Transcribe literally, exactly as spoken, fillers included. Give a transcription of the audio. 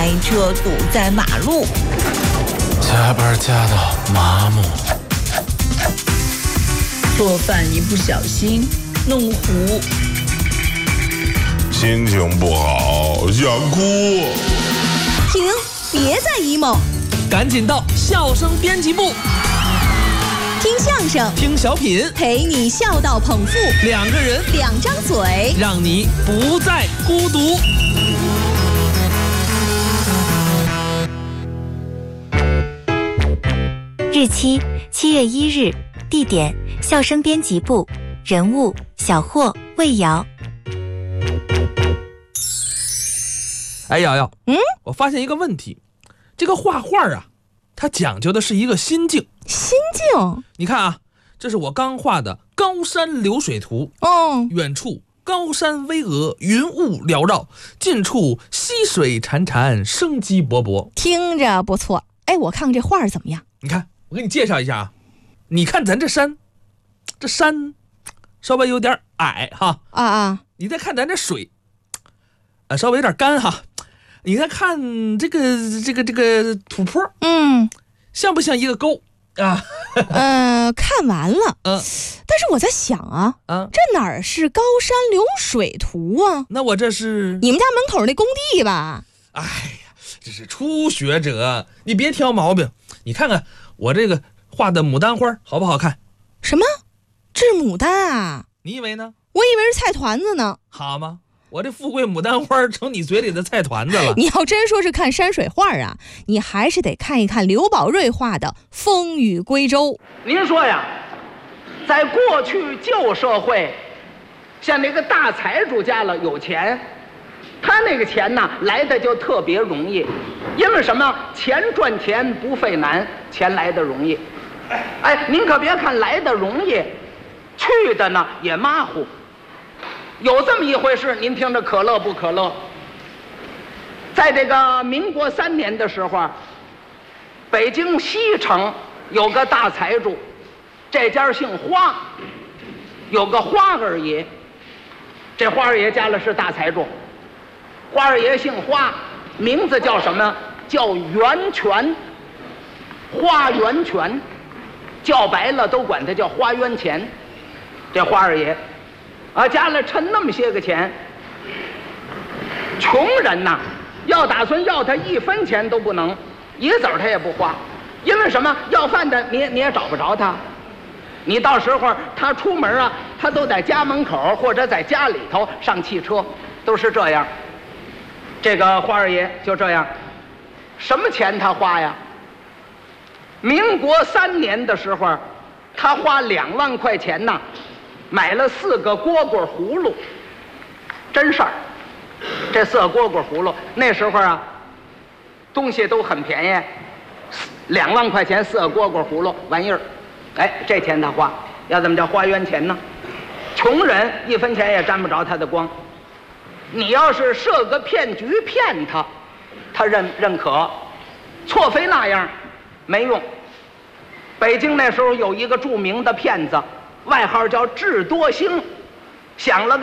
开车堵在马路， 加班加到麻木， 做饭一不小心弄糊， 心情不好想哭。 停，别再 emo， 赶紧到笑声编辑部， 听相声， 听小品， 陪你笑到捧腹， 两个人， 两张嘴， 让你不再孤独。 日期七月一日，地点笑声编辑部，人物小霍、魏瑶。 哎，瑶瑶， 嗯， 我发现一个问题，这个画画啊，它讲究的是一个心境。 心境？ 你看啊，这是我刚画的高山流水图。 哦， 远处高山巍峨，云雾缭绕；近处溪水潺潺，生机勃勃。 听着不错。哎，我看看这画怎么样？ 你看，我给你介绍一下啊。你看咱这山，这山稍微有点矮哈。 啊啊！ 你再看咱这水，呃，稍微有点干哈。你再看这个这个这个土坡， 嗯， 像不像一个沟啊？ 呃，看完了， 嗯、 呃，但是我在想啊， 啊， 这哪儿是高山流水图啊？ 那我这是你们家门口那工地吧？ 哎呀，这是初学者，你别挑毛病。你看看我这个画的牡丹花好不好看？ 什么？制牡丹啊？ 你以为呢？ 我以为是菜团子呢。 好吗？我这富贵牡丹花成你嘴里的菜团子了。 你要真说是看山水画啊，你还是得看一看刘宝瑞画的《风雨归舟》。 您说呀，在过去旧社会，像那个大财主家了有钱，他那个钱呢来的就特别容易，因为什么？钱赚钱不费难，钱来的容易。哎，您可别看来的容易，去的呢也马虎。有这么一回事，您听着可乐不可乐？在这个民国三年的时候，北京西城有个大财主，这家姓花，有个花二爷。这花二爷家里是大财主，花二爷姓花，名字叫什么？叫源泉，花源泉，叫白了都管他叫花源钱。这花二爷啊，家里趁那么些个钱，穷人呐，要打算要他一分钱都不能，一子儿他也不花，因为什么？要饭的你你也找不着他，你到时候他出门啊，他都在家门口或者在家里头上汽车，都是这样。这个花二爷就这样，什么钱他花呀？民国三年的时候，他花两万块钱呐，买了四个蝈蝈葫芦，真事儿。这四个蝈蝈葫芦那时候啊，东西都很便宜，两万块钱四个蝈蝈葫芦玩意儿，哎，这钱他花，要怎么叫花园钱呢？穷人一分钱也沾不着他的光。你要是设个骗局骗他，他认认可，错非那样没用。北京那时候有一个著名的骗子，外号叫智多星，想了个